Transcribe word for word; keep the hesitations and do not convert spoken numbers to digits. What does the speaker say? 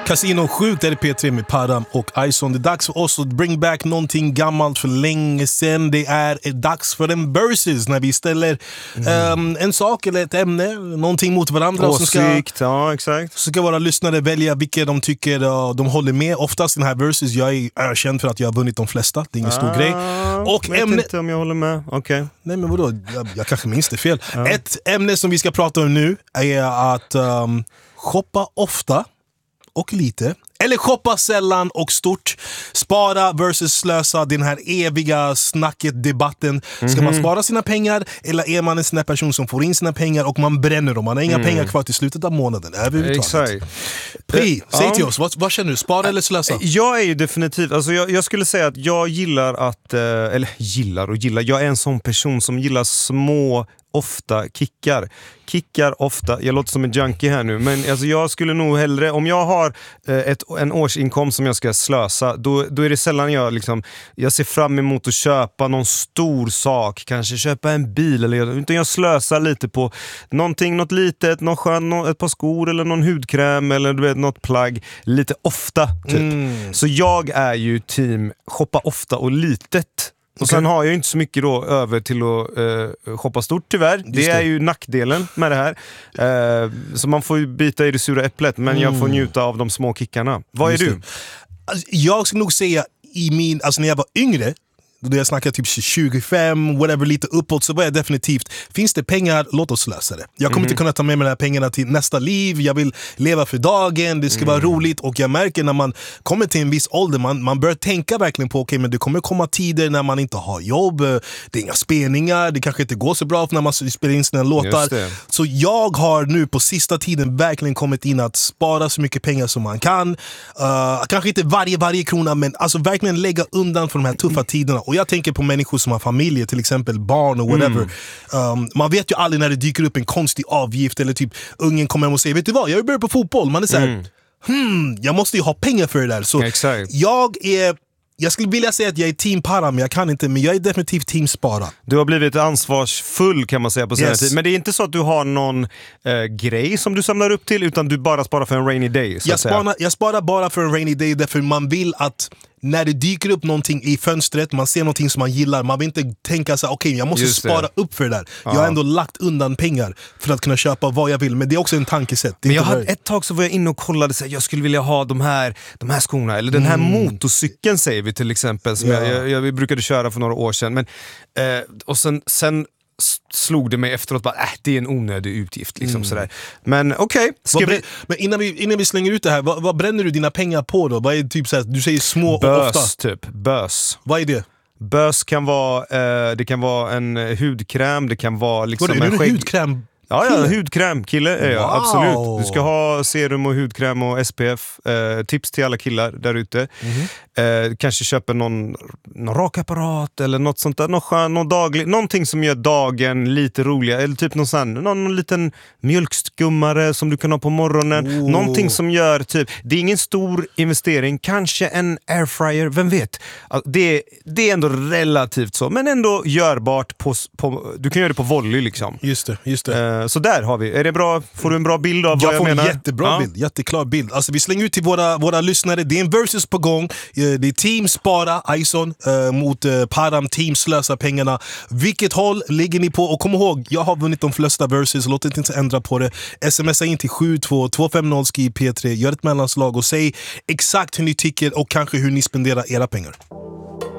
Casino sjukt är det P tre med Param och Ison. Det är dags för oss att bring back någonting gammalt för länge sedan. Det är dags för en versus när vi ställer mm. um, en sak eller ett ämne, någonting mot varandra. Åsikt, som ska, ja exakt. Så ska våra lyssnare välja vilka de tycker uh, de håller med. Oftast i den här versus, jag är erkänd för att jag har vunnit de flesta. Det är ingen ah, stor grej. Och vet ämne... inte om jag håller med. Okej. Okay. Nej men vadå, jag, jag kanske minns det fel. Ja. Ett ämne som vi ska prata om nu är att um, shoppa ofta och lite, eller shoppa sällan och stort. Spara versus slösa, den här eviga snacket, debatten. Ska mm-hmm. man spara sina pengar eller är man en sån här person som får in sina pengar och man bränner dem? Man har inga mm. pengar kvar till slutet av månaden överhuvudtaget. Pri, säg till oss, vad, vad känner du? Spara eller slösa? Jag är ju definitivt, alltså jag, jag skulle säga att jag gillar att, eller gillar och gillar, jag är en sån person som gillar små ofta kickar. Kickar ofta, jag låter som en junkie här nu, men alltså jag skulle nog hellre, om jag har ett, en årsinkomst som jag ska slösa, då, då är det sällan jag liksom, jag ser fram emot att köpa någon stor sak, kanske köpa en bil eller utan jag slösar lite på någonting, något litet, någon skön, ett par skor eller någon hudkräm eller du vet, något plagg, lite ofta typ. Mm. Så jag är ju team shoppa ofta och litet. Och okay. sen har jag ju inte så mycket då över till att uh, shoppa stort tyvärr. Just det är det. Ju nackdelen med det här. Uh, så man får ju bita i det sura äpplet, men mm. jag får njuta av de små kickarna. Vad Just är du? Alltså, jag skulle nog säga i min, alltså när jag var yngre, då jag snackar typ tjugofem, whatever, lite uppåt, så var jag definitivt, finns det pengar, låt oss slösa det. Jag kommer mm. inte kunna ta med mig de här pengarna till nästa liv, jag vill leva för dagen, det ska mm. vara roligt, och jag märker när man kommer till en viss ålder, man, man bör tänka verkligen på, okej, okay, men det kommer komma tider när man inte har jobb, det är inga spelningar, det kanske inte går så bra när man spelar in sina låtar. Så jag har nu på sista tiden verkligen kommit in att spara så mycket pengar som man kan, uh, kanske inte varje, varje krona, men alltså verkligen lägga undan för de här tuffa tiderna. Och jag tänker på människor som har familjer, till exempel barn och whatever. Mm. Um, man vet ju aldrig när det dyker upp en konstig avgift eller typ ungen kommer hem och säger, vet du vad, jag vill börja på fotboll. Man är såhär, mm. hmm, jag måste ju ha pengar för det där. Så Exakt. jag är... Jag skulle vilja säga att jag är team Param, men jag kan inte, men jag är definitivt team Spara. Du har blivit ansvarsfull kan man säga på senare yes. tid. Men det är inte så att du har någon eh, grej som du samlar upp till, utan du bara sparar för en rainy day. Så jag, att säga. Sparar, jag sparar bara för en rainy day, därför man vill att när det dyker upp någonting i fönstret, man ser någonting som man gillar, man vill inte tänka så här, okej, okay, jag måste Just spara det. upp för det där. Ja. Jag har ändå lagt undan pengar för att kunna köpa vad jag vill, men det är också en tankesätt. Men jag hade, ett tag så var jag inne och kollade så här, jag skulle vilja ha de här, de här skorna, eller den här mm. motorcykeln säger vi till exempel, som ja. jag, jag, jag brukade köra för några år sedan. Men, eh, och sen... sen slog det mig efteråt bara, äh, det är en onödig utgift liksom, mm. sådär. Men okej, okay, vi... Men innan vi, innan vi slänger ut det här, vad, vad bränner du dina pengar på då? Vad är typ såhär, du säger små bös, och ofta? typ, bös. Vad är det? Bös kan vara, eh, det kan vara en hudkräm, det kan vara liksom Vadå, en är det en hudkräm? Ja, ja, hudkräm, kille är jag, wow. absolut. Du ska ha serum och hudkräm och S P F. Eh, tips till alla killar där ute. Mm-hmm. Eh, kanske köpa någon, någon rakapparat eller något sånt där. Någon, skön, någon daglig, någonting som gör dagen lite roligare. Eller typ någon, sån, någon, någon liten mjölkskummare som du kan ha på morgonen. Oh. Någonting som gör typ, det är ingen stor investering. Kanske en airfryer, vem vet. Det, det är ändå relativt så, men ändå görbart. På, på, du kan göra det på volley liksom. Just det, just det. Eh, Så där har vi. Är det bra? Får du en bra bild av vad jag, jag menar? Jag får en jättebra ja. bild, jätteklar bild. Alltså vi slänger ut till våra, våra lyssnare. Det är en versus på gång. Det är team Spara, Ison, uh, mot uh, Param, team Slösa pengarna. Vilket håll ligger ni på? Och kom ihåg, jag har vunnit de flesta versus. Låt inte ändra på det. Smsa in till sju två två fem noll skriv P tre. Gör ett mellanslag och säg exakt hur ni tycker och kanske hur ni spenderar era pengar.